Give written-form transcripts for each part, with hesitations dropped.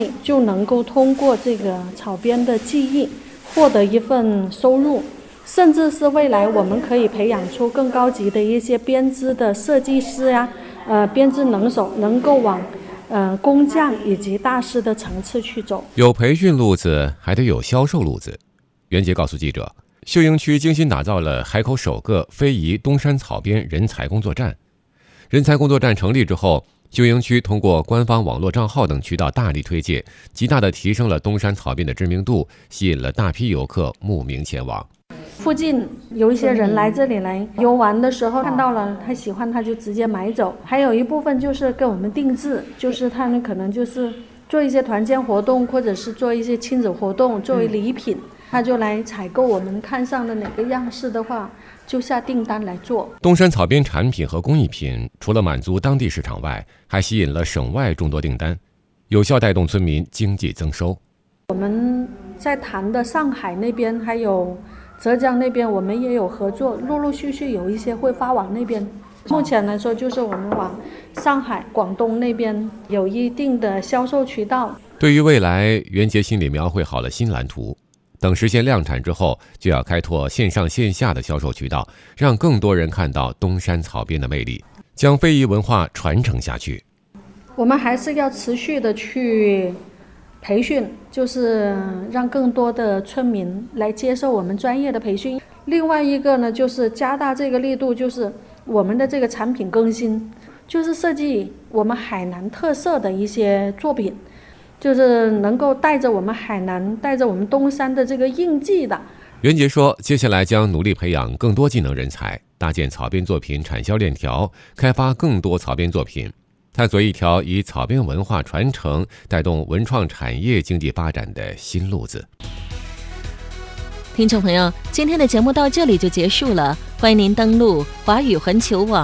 就能够通过这个草编的技艺获得一份收入，甚至是未来我们可以培养出更高级的一些编织的设计师呀，编织能手，能够往工匠以及大师的层次去走。 有培训路子，还得有销售路子。袁杰告诉记者，秀英区精心打造了海口首个非遗东山草编人才工作站。人才工作站成立之后，秀英区通过官方网络账号等渠道大力推介，极大地提升了东山草编的知名度，吸引了大批游客慕名前往。 附近有一些人来这里来游玩的时候，看到了他喜欢，他就直接买走。还有一部分就是跟我们定制，就是他们可能就是做一些团建活动，或者是做一些亲子活动作为礼品，他就来采购我们看上的哪个样式的话，就下订单来做。 东山草编产品和工艺品除了满足当地市场外，还吸引了省外众多订单，有效带动村民经济增收。 我们在谈的上海那边还有浙江那边，我们也有合作，陆陆续续有一些会发往那边。目前来说，就是我们往上海、广东那边有一定的销售渠道。 对于未来，袁杰心里描绘好了新蓝图。等实现量产之后，就要开拓线上线下的销售渠道，让更多人看到东山草编的魅力，将非遗文化传承下去。 我们还是要持续的去培训，就是让更多的村民来接受我们专业的培训。另外一个呢，就是加大这个力度，就是我们的这个产品更新，就是设计我们海南特色的一些作品，就是能够带着我们海南、带着我们东山的这个印记的。 袁杰说，接下来将努力培养更多技能人才，搭建草编作品产销链条，开发更多草编作品，探索一条以草编文化传承带动文创产业经济发展的新路子。 听众朋友，今天的节目到这里就结束了，欢迎您登录华语环球网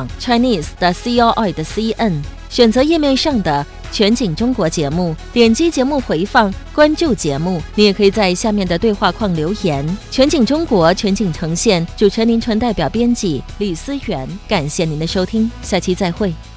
Chinese.CRI.CN， 选择页面上的全景中国节目，点击节目回放，关注节目。你也可以在下面的对话框留言。全景中国，全景呈现，主持人林纯代表编辑李思源，感谢您的收听，下期再会。